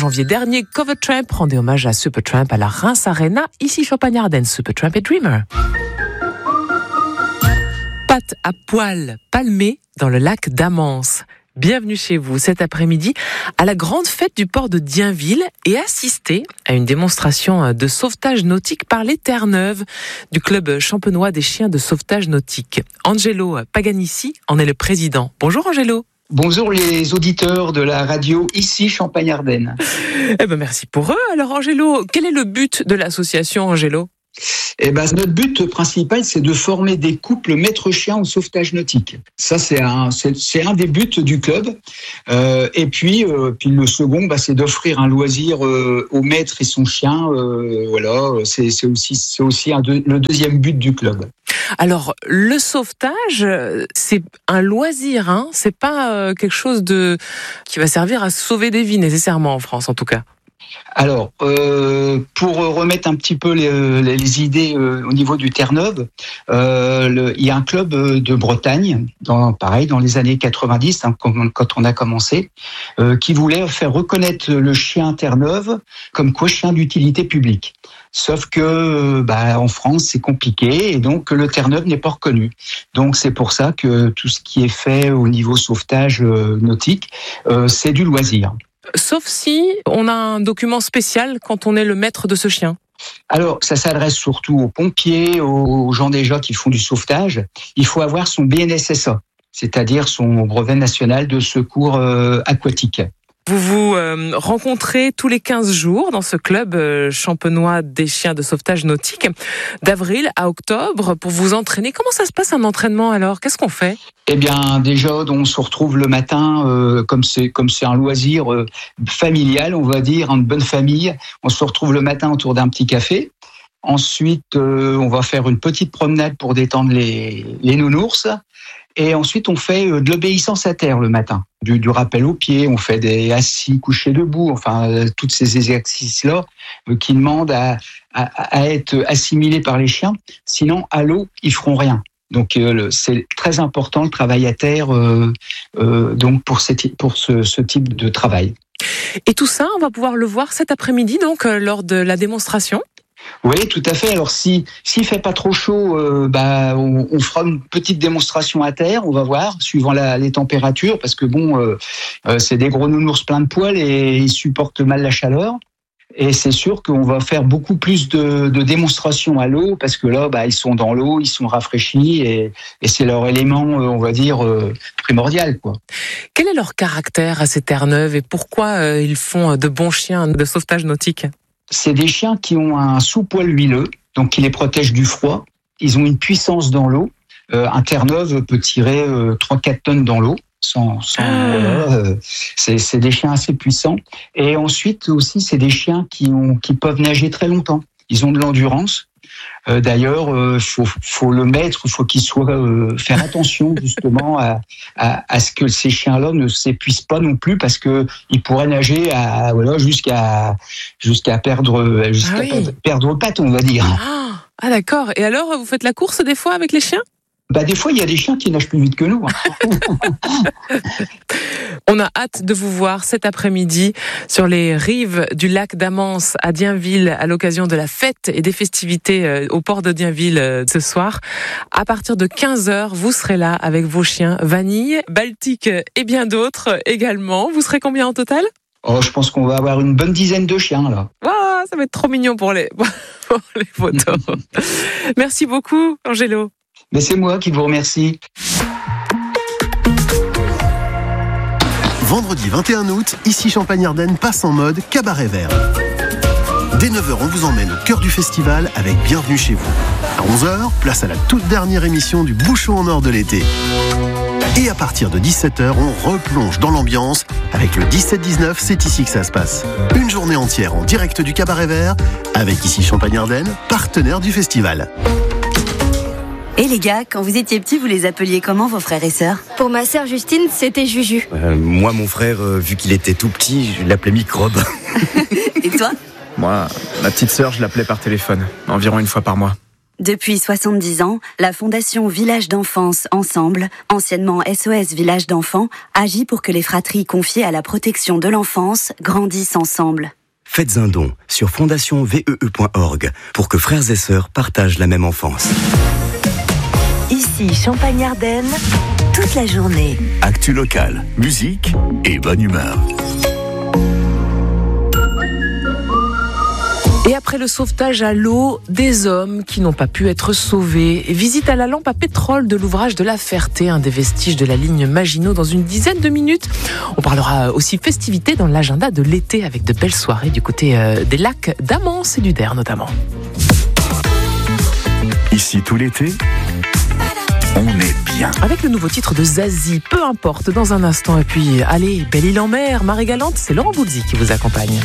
janvier dernier, Covertramp rendait hommage à Supertramp à la Reims Arena, ici Champagne-Ardenne, Supertramp et Dreamer. Pattes à poil palmées dans le lac d'Amance. Bienvenue chez vous cet après-midi à la grande fête du port de Dienville et assister à une démonstration de sauvetage nautique par les Terre-Neuve du club champenois des chiens de sauvetage nautique. Angelo Paganissi en est le président. Bonjour Angelo. Bonjour les auditeurs de la radio ici Champagne-Ardenne. Merci pour eux. Alors Angelo, quel est le but de l'association Angelo ? Notre but principal, c'est de former des couples maître-chien au sauvetage nautique. Ça, c'est un des buts du club. Et puis le second, c'est d'offrir un loisir au maître et son chien. C'est aussi le deuxième but du club. Alors, le sauvetage, c'est un loisir, hein ? C'est pas quelque chose qui va servir à sauver des vies nécessairement en France, en tout cas. Alors, pour remettre un petit peu les idées au niveau du Terre-Neuve, il y a un club de Bretagne, dans les années 90, quand on a commencé, qui voulait faire reconnaître le chien Terre-Neuve comme chien d'utilité publique. Sauf que en France, c'est compliqué et donc le Terre-Neuve n'est pas reconnu. Donc c'est pour ça que tout ce qui est fait au niveau sauvetage nautique, c'est du loisir. Sauf si on a un document spécial quand on est le maître de ce chien. Alors, ça s'adresse surtout aux pompiers, aux gens déjà qui font du sauvetage. Il faut avoir son BNSSA, c'est-à-dire son brevet national de secours aquatique. Vous vous rencontrez tous les 15 jours dans ce club champenois des chiens de sauvetage nautique, d'avril à octobre, pour vous entraîner. Comment ça se passe un entraînement alors ? Qu'est-ce qu'on fait ? Déjà, on se retrouve le matin, comme c'est un loisir familial, on va dire, une bonne famille. On se retrouve le matin autour d'un petit café. Ensuite, on va faire une petite promenade pour détendre les nounours. Et ensuite, on fait de l'obéissance à terre le matin, du rappel aux pieds, on fait des assis, couchés debout, tous ces exercices-là qui demandent à être assimilés par les chiens. Sinon, à l'eau, ils feront rien. Donc, c'est très important le travail à terre donc pour ce type de travail. Et tout ça, on va pouvoir le voir cet après-midi, donc lors de la démonstration. Oui, tout à fait. Alors, s'il fait pas trop chaud, on fera une petite démonstration à terre. On va voir, suivant les températures, parce que c'est des gros nounours pleins de poils et ils supportent mal la chaleur. Et c'est sûr qu'on va faire beaucoup plus de démonstrations à l'eau, parce que là, ils sont dans l'eau, ils sont rafraîchis et c'est leur élément, on va dire, primordial, quoi. Quel est leur caractère à ces Terre-Neuve et pourquoi ils font de bons chiens de sauvetage nautique ? C'est des chiens qui ont un sous-poil huileux, donc qui les protège du froid. Ils ont une puissance dans l'eau. Un Terre-Neuve peut tirer 3-4 tonnes dans l'eau. C'est des chiens assez puissants. Et ensuite aussi, c'est des chiens qui peuvent nager très longtemps. Ils ont de l'endurance. D'ailleurs, faut le mettre, il faut qu'il soit faire attention justement à ce que ces chiens-là ne s'épuisent pas non plus, parce que ils pourraient nager jusqu'à perdre pattes, on va dire. Ah d'accord. Et alors, vous faites la course des fois avec les chiens ? Des fois, il y a des chiens qui nagent plus vite que nous. On a hâte de vous voir cet après-midi sur les rives du lac d'Amance à Dienville à l'occasion de la fête et des festivités au port de Dienville ce soir. À partir de 15h, vous serez là avec vos chiens Vanille, Baltique et bien d'autres également. Vous serez combien en total ? Je pense qu'on va avoir une bonne dizaine de chiens là. Ça va être trop mignon pour les photos. Merci beaucoup, Angelo. Mais c'est moi qui vous remercie. Vendredi 21 août, ici Champagne-Ardenne passe en mode cabaret vert. Dès 9h, on vous emmène au cœur du festival avec Bienvenue chez vous. À 11h, place à la toute dernière émission du Bouchon en or de l'été. Et à partir de 17h, on replonge dans l'ambiance avec le 17-19, c'est ici que ça se passe. Une journée entière en direct du cabaret vert avec ici Champagne-Ardenne, partenaire du festival. Et les gars, quand vous étiez petits, vous les appeliez comment vos frères et sœurs ? Pour ma sœur Justine, c'était Juju. Moi, mon frère, vu qu'il était tout petit, je l'appelais Microbe. Et toi ? Moi, ma petite sœur, je l'appelais par téléphone, environ une fois par mois. Depuis 70 ans, la Fondation Village d'Enfance Ensemble, anciennement SOS Village d'Enfants, agit pour que les fratries confiées à la protection de l'enfance grandissent ensemble. Faites un don sur fondationvee.org pour que frères et sœurs partagent la même enfance. Ici Champagne-Ardenne, toute la journée. Actu locale, musique et bonne humeur. Et après le sauvetage à l'eau, des hommes qui n'ont pas pu être sauvés. Visite à la lampe à pétrole de l'ouvrage de La Ferté, un des vestiges de la ligne Maginot dans une dizaine de minutes. On parlera aussi festivités dans l'agenda de l'été avec de belles soirées du côté des lacs d'Amance et du Der notamment. Ici tout l'été, on est bien. Avec le nouveau titre de Zazie, peu importe, dans un instant. Et puis, allez, Belle-Île en mer, Marie Galante, c'est Laurent Boulzy qui vous accompagne.